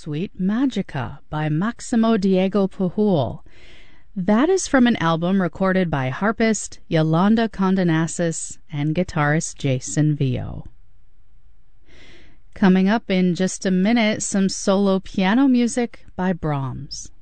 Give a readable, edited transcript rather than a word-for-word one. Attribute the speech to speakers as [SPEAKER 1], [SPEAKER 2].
[SPEAKER 1] Suite Magica by Maximo Diego Pujol. That is from an album recorded by harpist Yolanda Condonasis and guitarist Jason Vio. Coming up in just a minute, some solo piano music by Brahms.